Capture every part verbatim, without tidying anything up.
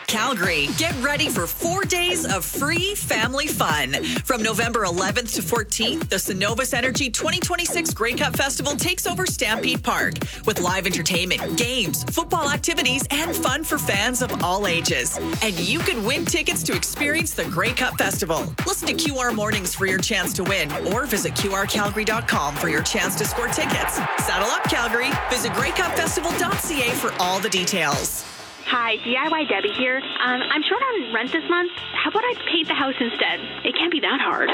Calgary, get ready for four days of free family fun. From November eleventh to fourteenth, the Cenovus Energy twenty twenty-six Grey Cup Festival takes over Stampede Park with live entertainment, games, football activities, and fun for fans of all ages. And you can win tickets to experience the Grey Cup Festival. Listen to Q R Mornings for your chance to win, or visit Q R Calgary dot com for your chance to score tickets. Saddle up, Calgary. Visit grey cup festival dot c a for all the details. Hi, D I Y Debbie here. Um, I'm short on rent this month. How about I paint the house instead? It can't be that hard.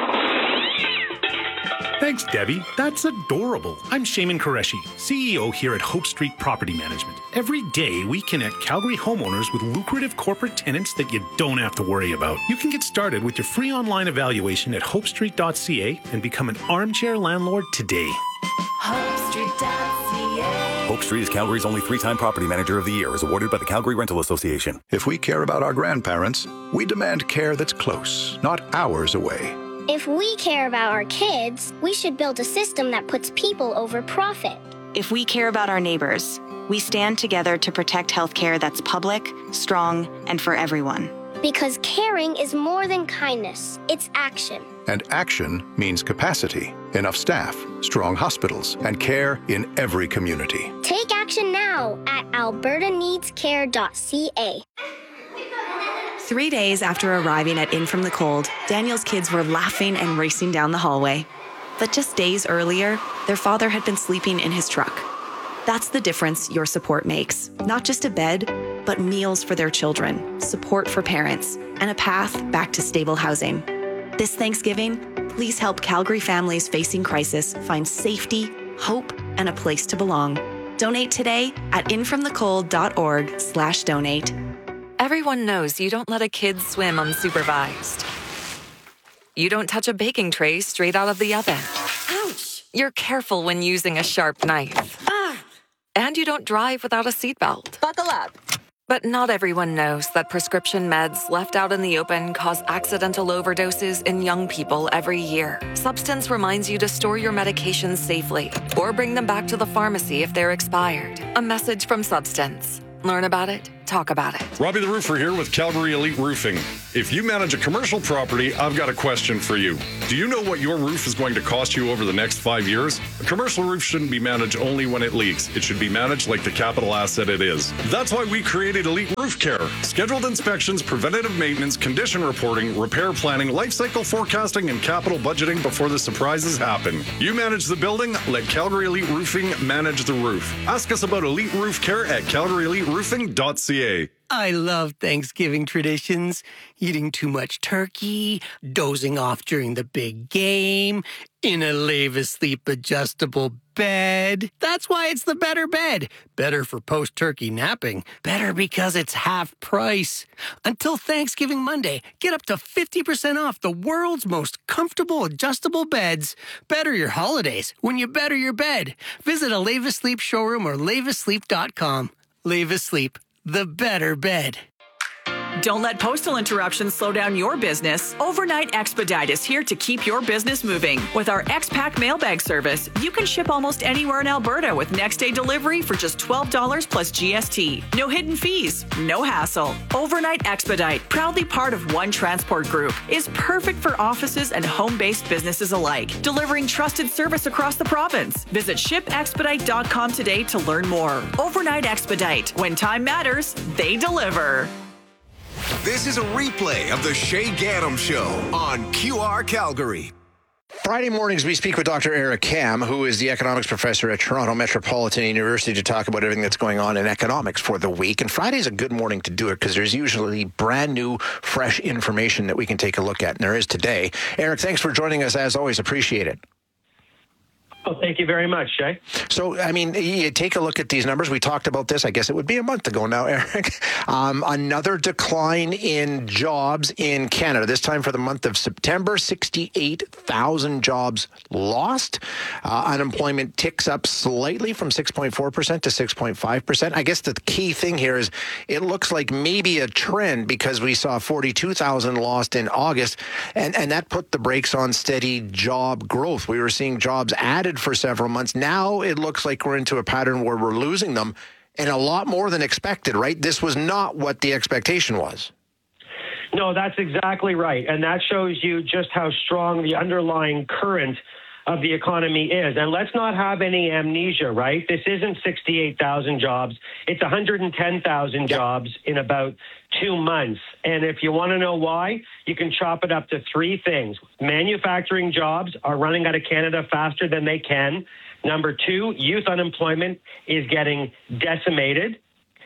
Thanks, Debbie. That's adorable. I'm Shaman Qureshi, C E O here at Hope Street Property Management. Every day, we connect Calgary homeowners with lucrative corporate tenants that you don't have to worry about. You can get started with your free online evaluation at hope street dot c a and become an armchair landlord today. hope street dot c a Hope Street is Calgary's only three-time Property Manager of the Year, as awarded by the Calgary Rental Association. If we care about our grandparents, we demand care that's close, not hours away. If we care about our kids, we should build a system that puts people over profit. If we care about our neighbors, we stand together to protect healthcare that's public, strong, and for everyone. Because caring is more than kindness, it's action. And action means capacity, enough staff, strong hospitals, and care in every community. Take action now at alberta needs care dot c a. Three days after arriving at In From the Cold, Daniel's kids were laughing and racing down the hallway. But just days earlier, their father had been sleeping in his truck. That's the difference your support makes. Not just a bed, but meals for their children, support for parents, and a path back to stable housing. This Thanksgiving, please help Calgary families facing crisis find safety, hope, and a place to belong. Donate today at infromthecold dot org slash donate. Everyone knows you don't let a kid swim unsupervised. You don't touch a baking tray straight out of the oven. Ouch! You're careful when using a sharp knife. Ah! And you don't drive without a seatbelt. Buckle up. But not everyone knows that prescription meds left out in the open cause accidental overdoses in young people every year. Substance reminds you to store your medications safely or bring them back to the pharmacy if they're expired. A message from Substance. Learn about it, talk about it. Robbie the Roofer here with Calgary Elite Roofing. If you manage a commercial property, I've got a question for you. Do you know what your roof is going to cost you over the next five years? A commercial roof shouldn't be managed only when it leaks. It should be managed like the capital asset it is. That's why we created Elite Roof Care. Scheduled inspections, preventative maintenance, condition reporting, repair planning, life cycle forecasting, and capital budgeting before the surprises happen. You manage the building, let Calgary Elite Roofing manage the roof. Ask us about Elite Roof Care at calgary elite roofing dot c a. I love Thanksgiving traditions. Eating too much turkey, dozing off during the big game, in a Lave Asleep adjustable bed. That's why it's the better bed. Better for post-turkey napping. Better because it's half price. Until Thanksgiving Monday, get up to fifty percent off the world's most comfortable adjustable beds. Better your holidays when you better your bed. Visit a Lave Asleep showroom or lave asleep dot com. Lave Asleep. The better bed. Don't let postal interruptions slow down your business. Overnight Expedite is here to keep your business moving. With our X-Pack mailbag service, you can ship almost anywhere in Alberta with next-day delivery for just twelve dollars plus G S T. No hidden fees, no hassle. Overnight Expedite, proudly part of One Transport Group, is perfect for offices and home-based businesses alike, delivering trusted service across the province. Visit ship expedite dot com today to learn more. Overnight Expedite. When time matters, they deliver. This is a replay of the Shay Gaddam Show on Q R Calgary. Friday mornings, we speak with Doctor Eric Kam, who is the economics professor at Toronto Metropolitan University, to talk about everything that's going on in economics for the week. And Friday's a good morning to do it because there's usually brand new, fresh information that we can take a look at. And there is today. Eric, thanks for joining us. As always, appreciate it. Oh, thank you very much, Shay. So, I mean, you take a look at these numbers. We talked about this, I guess it would be a month ago now, Eric. Um, another decline in jobs in Canada, this time for the month of September, sixty-eight thousand jobs lost. Uh, unemployment ticks up slightly from six point four percent to six point five percent. I guess the key thing here is it looks like maybe a trend because we saw forty-two thousand lost in August, and, and that put the brakes on steady job growth. We were seeing jobs added for several months. Now it looks like we're into a pattern where we're losing them. and a lot more than expected, right? This was not what the expectation was. No, that's exactly right. And that shows you just how strong the underlying current of the economy is. And let's not have any amnesia, right? This isn't sixty-eight thousand jobs. It's one hundred ten thousand jobs in about two months. And if you want to know why, you can chop it up to three things. Manufacturing jobs are running out of Canada faster than they can. Number two, youth unemployment is getting decimated.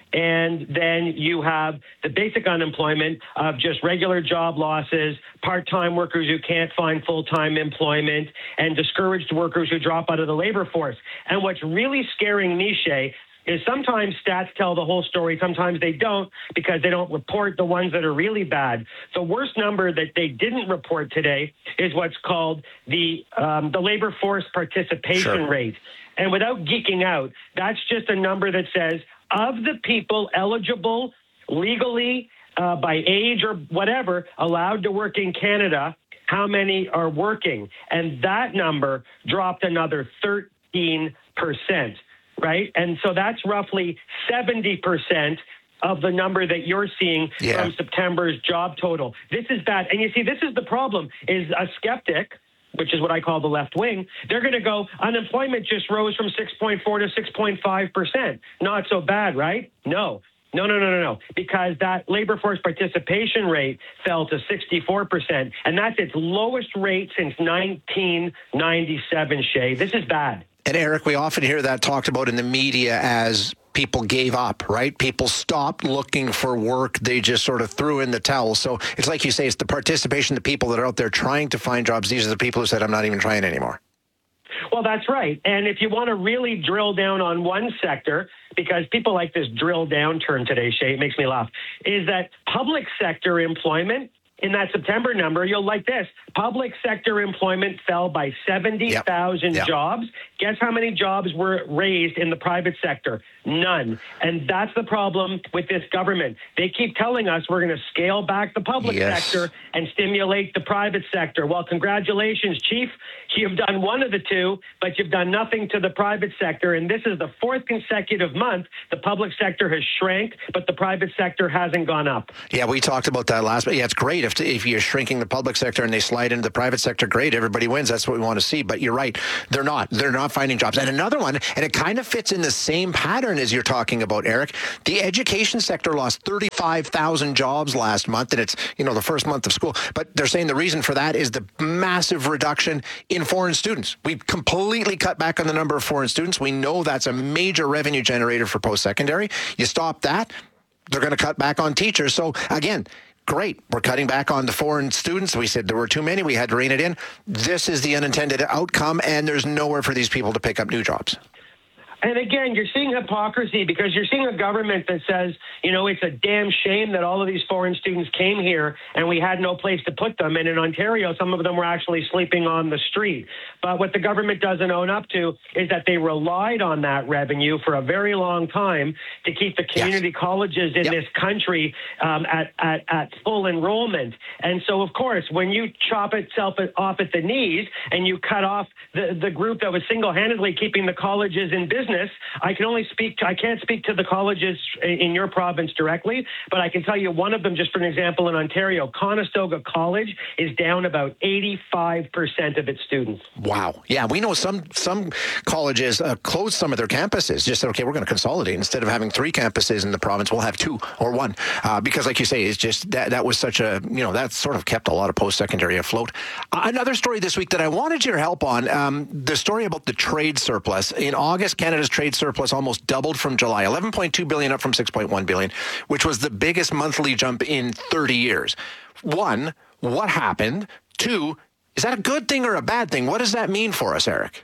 And then you have the basic unemployment of just regular job losses, part-time workers who can't find full-time employment, and discouraged workers who drop out of the labor force. And what's really scaring me, Shay, is sometimes stats tell the whole story. Sometimes they don't, because they don't report the ones that are really bad. The worst number that they didn't report today is what's called the um, the labor force participation Sure. rate. And without geeking out, that's just a number that says, of the people eligible legally uh, by age or whatever allowed to work in Canada, how many are working? And that number dropped another thirteen percent, right? And so that's roughly seventy percent of the number that you're seeing Yeah. from September's job total. This is bad. And you see, this is the problem, is a skeptic, which is what I call the left wing, they're going to go, unemployment just rose from six point four to six point five percent. Not so bad, right? No. No, no, no, no, no. Because that labor force participation rate fell to sixty-four percent, and that's its lowest rate since nineteen ninety-seven, Shay. This is bad. And Eric, we often hear that talked about in the media as people gave up, right? People stopped looking for work. They just sort of threw in the towel. So it's like you say, it's the participation, the people that are out there trying to find jobs. These are the people who said, I'm not even trying anymore. Well, that's right. And if you want to really drill down on one sector, because people like this drill down term today, Shay, it makes me laugh, is that public sector employment, in that September number, you'll like this. Public sector employment fell by seventy thousand Yep. Yep. jobs. Guess how many jobs were raised in the private sector? None. And that's the problem with this government. They keep telling us we're going to scale back the public Yes. sector and stimulate the private sector. Well, congratulations, Chief. You've done one of the two, but you've done nothing to the private sector. And this is the fourth consecutive month the public sector has shrank, but the private sector hasn't gone up. Yeah, we talked about that last, but yeah, it's great if if you're shrinking the public sector and they slide into the private sector, great, everybody wins. That's what we want to see. But you're right, they're not. They're not finding jobs. And another one, and it kind of fits in the same pattern as you're talking about, Eric. The education sector lost thirty-five thousand jobs last month, and it's, you know, the first month of school. But they're saying the reason for that is the massive reduction in foreign students. We've completely cut back on the number of foreign students. We know that's a major revenue generator for post-secondary. You stop that, they're going to cut back on teachers. So again, great. We're cutting back on the foreign students. We said there were too many. We had to rein it in. This is the unintended outcome, and there's nowhere for these people to pick up new jobs. And again, you're seeing hypocrisy because you're seeing a government that says, you know, it's a damn shame that all of these foreign students came here and we had no place to put them. And in Ontario, some of them were actually sleeping on the street. But what the government doesn't own up to is that they relied on that revenue for a very long time to keep the community yes. colleges in yep. this country um, at, at, at full enrollment. And so, of course, when you chop itself off at the knees and you cut off the, the group that was single-handedly keeping the colleges in business, I can only speak to, I can't speak to the colleges in your province directly, but I can tell you one of them, just for an example, in Ontario, Conestoga College is down about eighty-five percent of its students. Wow. Yeah, we know some some colleges uh, closed some of their campuses. Just said, okay, we're going to consolidate. Instead of having three campuses in the province, we'll have two or one. Uh, because like you say, it's just that, that was such a, you know, that sort of kept a lot of post-secondary afloat. Uh, another story this week that I wanted your help on, um, the story about the trade surplus. In August, Canada's trade surplus almost doubled from July, eleven point two billion up from six point one billion, which was the biggest monthly jump in thirty years. One, what happened? Two, is that a good thing or a bad thing? What does that mean for us, Eric?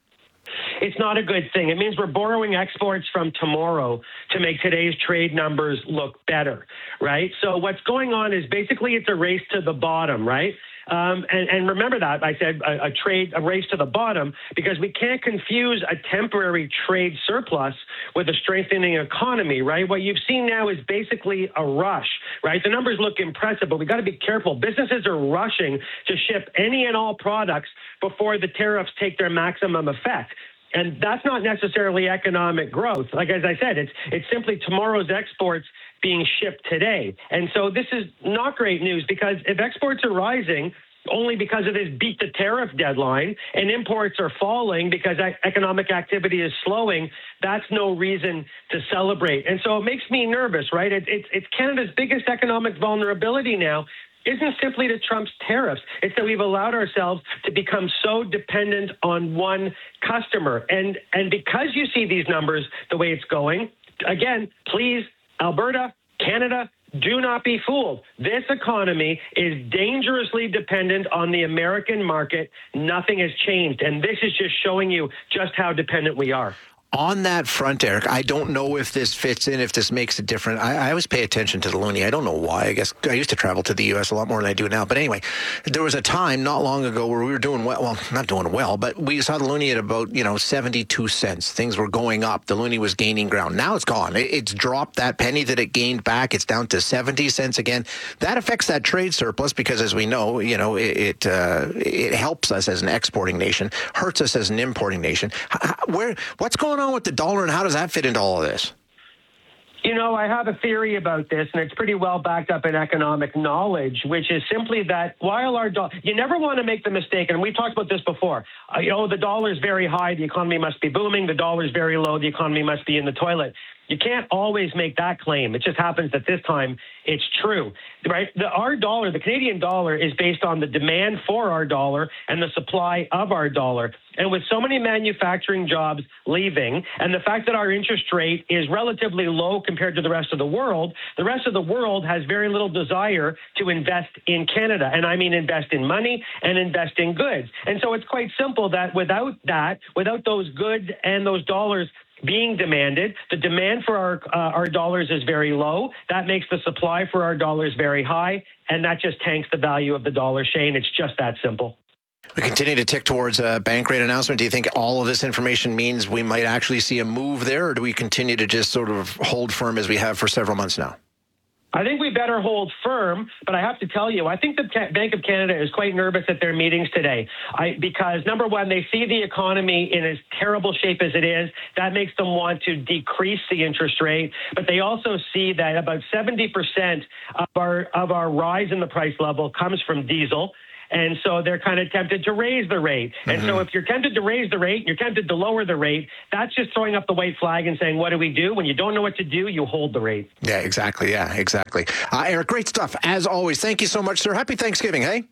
It's not a good thing. It means we're borrowing exports from tomorrow to make today's trade numbers look better, right? So what's going on is basically it's a race to the bottom, right? Um, and, and remember that I said a, a trade, a race to the bottom, because we can't confuse a temporary trade surplus with a strengthening economy, right? What you've seen now is basically a rush, right? The numbers look impressive, but we got to be careful. Businesses are rushing to ship any and all products before the tariffs take their maximum effect. And that's not necessarily economic growth. Like, as I said, it's it's simply tomorrow's exports being shipped today. And so this is not great news, because if exports are rising only because of this beat the tariff deadline and imports are falling because economic activity is slowing, that's no reason to celebrate. And so it makes me nervous, right? It, it's, it's Canada's biggest economic vulnerability now isn't simply to Trump's tariffs. It's that we've allowed ourselves to become so dependent on one customer. And, and because you see these numbers the way it's going, again, please, Alberta, Canada, do not be fooled. This economy is dangerously dependent on the American market. Nothing has changed. And this is just showing you just how dependent we are. On that front, Eric, I don't know if this fits in, if this makes it different. I, I always pay attention to the loonie. I don't know why. I guess I used to travel to the U S a lot more than I do now. But anyway, there was a time not long ago where we were doing well. Well, not doing well, but we saw the loonie at about, you know, seventy-two cents. Things were going up. The loonie was gaining ground. Now it's gone. It, it's dropped that penny that it gained back. It's down to seventy cents again. That affects that trade surplus because, as we know, you know, it it, uh, it helps us as an exporting nation, hurts us as an importing nation. Where what's going on with the dollar, and how does that fit into all of this? You know, I have a theory about this, and it's pretty well backed up in economic knowledge, which is simply that while our dollar, you never want to make the mistake, and we've talked about this before, uh, you know, the dollar is very high, the economy must be booming, the dollar is very low, the economy must be in the toilet. You can't always make that claim. It just happens that this time it's true, right? The, our dollar, the Canadian dollar, is based on the demand for our dollar and the supply of our dollar. And with so many manufacturing jobs leaving, and the fact that our interest rate is relatively low compared to the rest of the world, the rest of the world has very little desire to invest in Canada. And I mean invest in money and invest in goods. And so it's quite simple that without that, without those goods and those dollars being demanded, the demand for our uh, our dollars is very low. That makes the supply for our dollars very high, and that just tanks the value of the dollar, Shane. It's just that simple. We continue to tick towards a bank rate announcement. Do you think all of this information means we might actually see a move there, or do we continue to just sort of hold firm as we have for several months now? I think we better hold firm, but I have to tell you, I think the Bank of Canada is quite nervous at their meetings today I, because, number one, they see the economy in as terrible shape as it is. That makes them want to decrease the interest rate, but they also see that about seventy percent of our, of our rise in the price level comes from diesel. And so they're kind of tempted to raise the rate. And mm-hmm. so if you're tempted to raise the rate, you're tempted to lower the rate, that's just throwing up the white flag and saying, what do we do? When you don't know what to do, you hold the rate. Yeah, exactly. Yeah, exactly. Uh, Eric, great stuff. As always, thank you so much, sir. Happy Thanksgiving, hey?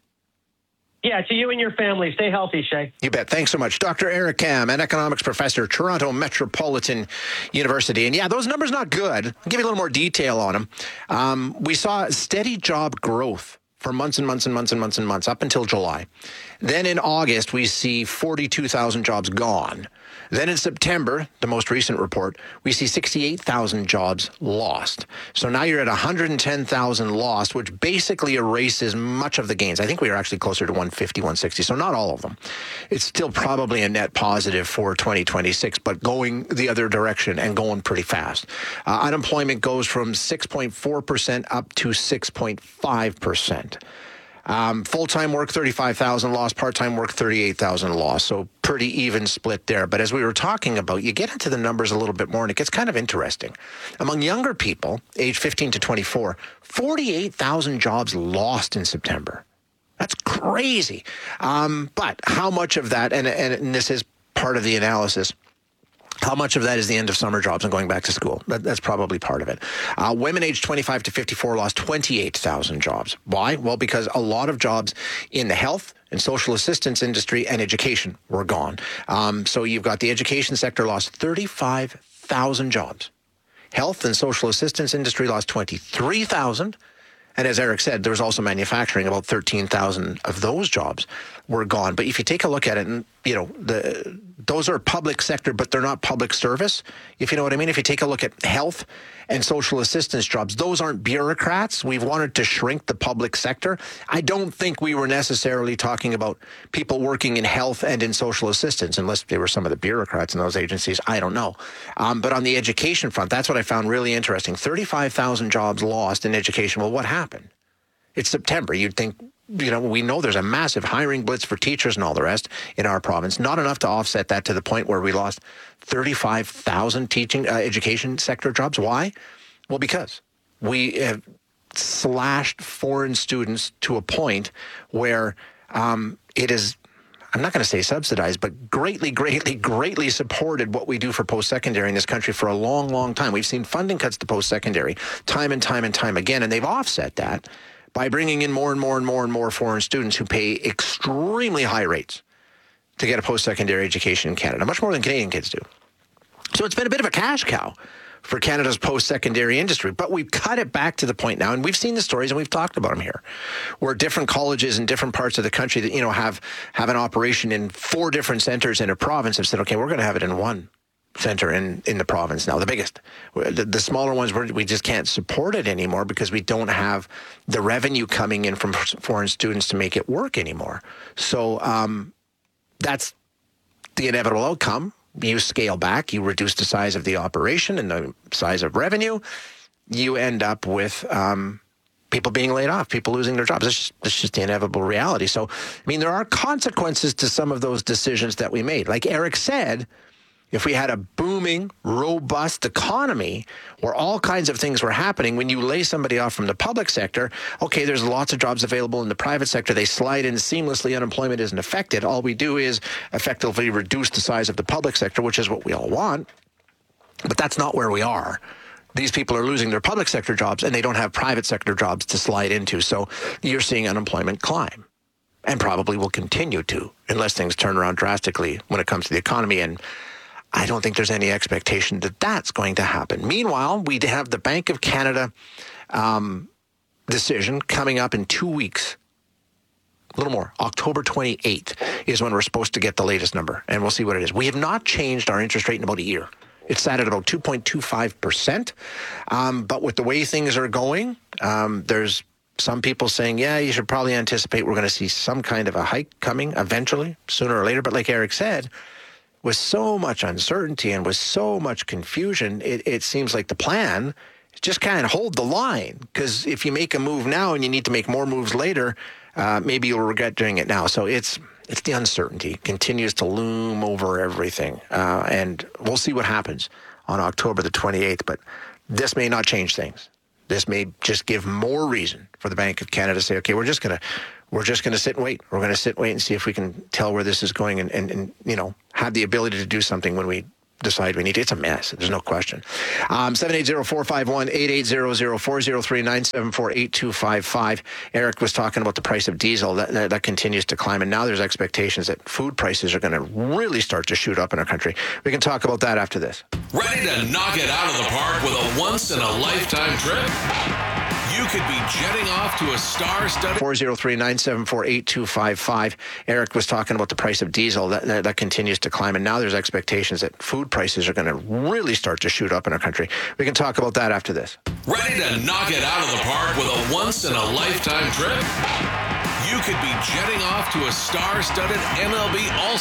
Yeah, to you and your family. Stay healthy, Shay. You bet. Thanks so much. Doctor Eric Kam, an economics professor, Toronto Metropolitan University. And yeah, those numbers not good. I'll give you a little more detail on them. Um, we saw steady job growth for months and months and months and months and months up until July. Then in August, we see forty-two thousand jobs gone. Then in September, the most recent report, we see sixty-eight thousand jobs lost. So now you're at one hundred ten thousand lost, which basically erases much of the gains. I think we are actually closer to one fifty, one sixty, so not all of them. It's still probably a net positive for twenty twenty-six, but going the other direction and going pretty fast. Uh, unemployment goes from six point four percent up to six point five percent. Um, full-time work, thirty-five thousand lost. Part-time work, thirty-eight thousand lost. So pretty even split there. But as we were talking about, you get into the numbers a little bit more, and it gets kind of interesting. Among younger people, age fifteen to twenty-four, forty-eight thousand jobs lost in September. That's crazy. Um, but how much of that, and, and this is part of the analysis, how much of that is the end of summer jobs and going back to school? That, that's probably part of it. Uh, women aged twenty-five to fifty-four lost twenty-eight thousand jobs. Why? Well, because a lot of jobs in the health and social assistance industry and education were gone. Um, so you've got the education sector lost thirty-five thousand jobs. Health and social assistance industry lost twenty-three thousand. And as Eric said, there was also manufacturing. About thirteen thousand of those jobs were gone. But if you take a look at it, and you know, the those are public sector, but they're not public service, if you know what I mean. If you take a look at health and social assistance jobs, those aren't bureaucrats. We've wanted to shrink the public sector. I don't think we were necessarily talking about people working in health and in social assistance, unless they were some of the bureaucrats in those agencies. I don't know. Um, but on the education front, that's what I found really interesting. thirty-five thousand jobs lost in education. Well, what happened? It's September. You'd think you know, we know there's a massive hiring blitz for teachers and all the rest in our province. Not enough to offset that to the point where we lost thirty-five thousand teaching uh, education sector jobs. Why? Well, because we have slashed foreign students to a point where um, it is, I'm not going to say subsidized, but greatly, greatly, greatly supported what we do for post-secondary in this country for a long, long time. We've seen funding cuts to post-secondary time and time and time again, and they've offset that by bringing in more and more and more and more foreign students who pay extremely high rates to get a post-secondary education in Canada, much more than Canadian kids do. So it's been a bit of a cash cow for Canada's post-secondary industry. But we've cut it back to the point now, and we've seen the stories and we've talked about them here, where different colleges in different parts of the country that, you know, have, have an operation in four different centers in a province have said, okay, we're going to have it in one center in, in the province now, the biggest. The, the smaller ones, we're, we just can't support it anymore because we don't have the revenue coming in from foreign students to make it work anymore. So um, that's the inevitable outcome. You scale back, you reduce the size of the operation and the size of revenue, you end up with um, people being laid off, people losing their jobs. It's just, it's just the inevitable reality. So, I mean, there are consequences to some of those decisions that we made. Like Eric said, if we had a booming, robust economy where all kinds of things were happening, when you lay somebody off from the public sector, okay, there's lots of jobs available in the private sector. They slide in seamlessly. Unemployment isn't affected. All we do is effectively reduce the size of the public sector, which is what we all want. But that's not where we are. These people are losing their public sector jobs, and they don't have private sector jobs to slide into. So you're seeing unemployment climb, and probably will continue to, unless things turn around drastically when it comes to the economy. And I don't think there's any expectation that that's going to happen. Meanwhile, we have the Bank of Canada um, decision coming up in two weeks. A little more. October twenty-eighth is when we're supposed to get the latest number, and we'll see what it is. We have not changed our interest rate in about a year. It's sat at about two point two five percent. Um, but with the way things are going, um, there's some people saying, yeah, you should probably anticipate we're going to see some kind of a hike coming eventually, sooner or later. But like Eric said, with so much uncertainty and with so much confusion, it, it seems like the plan is just kind of hold the line. Because if you make a move now and you need to make more moves later, uh, maybe you'll regret doing it now. So it's it's the uncertainty continues to loom over everything. Uh, and we'll see what happens on October the twenty-eighth. But this may not change things. This may just give more reason for the Bank of Canada to say, okay, we're just going to We're just going to sit and wait. We're going to sit and wait and see if we can tell where this is going and, and, and, you know, have the ability to do something when we decide we need to. It's a mess. There's no question. Um, seven eight zero, four five one, eight eight zero zero, four zero three, nine seven four, eight two five five. Eric was talking about the price of diesel. That, that, that continues to climb. And now there's expectations that food prices are going to really start to shoot up in our country. We can talk about that after this. Ready to knock it out of the park with a once-in-a-lifetime trip? You could be jetting off to a star-studded... four zero three, nine seven four, eight two five five. Eric was talking about the price of diesel. That, that, that continues to climb. And now there's expectations that food prices are going to really start to shoot up in our country. We can talk about that after this. Ready to knock it out of the park with a once-in-a-lifetime trip? You could be jetting off to a star-studded M L B All